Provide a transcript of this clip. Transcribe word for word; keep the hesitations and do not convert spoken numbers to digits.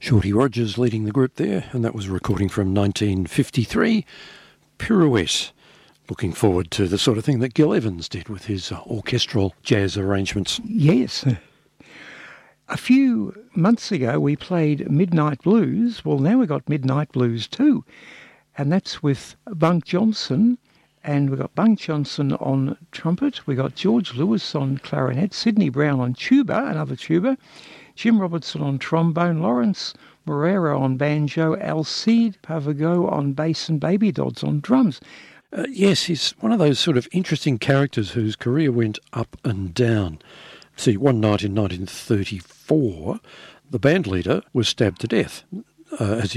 Shorty Rogers leading the group there, and that was a recording from nineteen fifty-three, Pirouette. Looking forward to the sort of thing that Gil Evans did with his uh, orchestral jazz arrangements. Yes. A few months ago we played Midnight Blues. Well, now we've got Midnight Blues too, and that's with Bunk Johnson. And we've got Bunk Johnson on trumpet, we've got George Lewis on clarinet, Sidney Brown on tuba, another tuba, Jim Robertson on trombone, Lawrence Moreira on banjo, Alcide Pavago on bass, and Baby Dodds on drums. Uh, yes, he's one of those sort of interesting characters whose career went up and down. See, one night in nineteen thirty-four, the band leader was stabbed to death uh, as he